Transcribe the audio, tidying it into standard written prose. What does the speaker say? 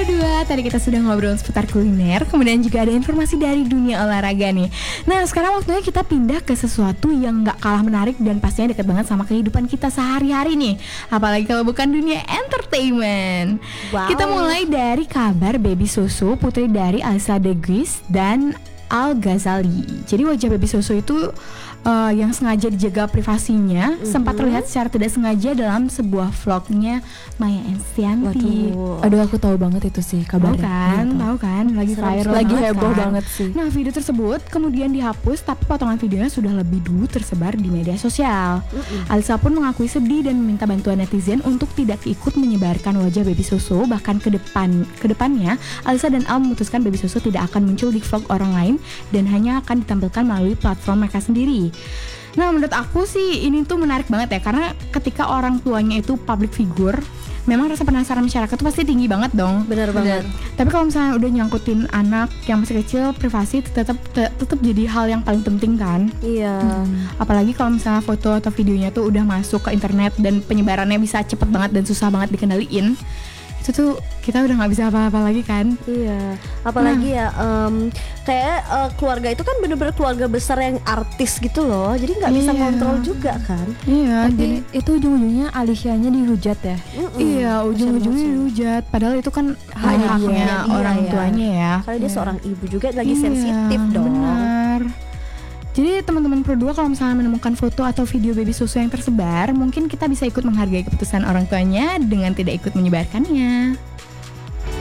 berdua, tadi kita sudah ngobrol seputar kuliner, kemudian juga ada informasi dari dunia olahraga nih. Nah sekarang waktunya kita pindah ke sesuatu yang gak kalah menarik dan pastinya dekat banget sama kehidupan kita sehari-hari nih. Apalagi kalau bukan dunia entertainment. Kita mulai dari kabar Baby Susu, putri dari Alisa Deguis dan Al Ghazali. Jadi wajah Baby Susu itu yang sengaja dijaga privasinya sempat terlihat secara tidak sengaja dalam sebuah vlognya Maya Estianty. Aduh aku tahu banget itu sih kabarnya. Tahu kan, lagi viral, lagi heboh banget sih. Nah video tersebut kemudian dihapus, tapi potongan videonya sudah lebih dulu tersebar di media sosial. Alisa pun mengakui sedih dan meminta bantuan netizen untuk tidak ikut menyebarkan wajah Baby Susu. Bahkan kedepannya Alisa dan Al memutuskan Baby Susu tidak akan muncul di vlog orang lain dan hanya akan ditampilkan melalui platform mereka sendiri. Nah menurut aku sih ini tuh menarik banget ya, karena ketika orang tuanya itu public figure, memang rasa penasaran masyarakat tuh pasti tinggi banget dong. Bener banget. Tapi kalau misalnya udah nyangkutin anak yang masih kecil, privasi tetap jadi hal yang paling penting kan. Iya. Apalagi kalau misalnya foto atau videonya tuh udah masuk ke internet dan penyebarannya bisa cepet banget dan susah banget dikendaliin, itu tuh kita udah nggak bisa apa-apa lagi kan. Iya. Apalagi kayak keluarga itu kan bener-bener keluarga besar yang artis gitu loh. Jadi nggak bisa kontrol juga kan. Iya. Tapi Jadi itu ujung-ujungnya Alicianya dihujat ya. iya, ujung-ujungnya dihujat. Padahal itu kan haknya orang tuanya ya. Karena dia seorang ibu juga lagi sensitif dong. Benar. Jadi teman-teman Pro 2 kalau misalnya menemukan foto atau video Baby Susu yang tersebar, mungkin kita bisa ikut menghargai keputusan orang tuanya dengan tidak ikut menyebarkannya.